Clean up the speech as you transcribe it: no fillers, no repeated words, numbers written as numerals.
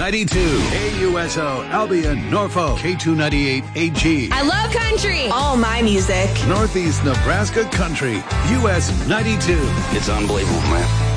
92. KUSO, Albion, Norfolk. K298 AG. I love country. All my music. Northeast Nebraska Country. US 92. It's unbelievable, man.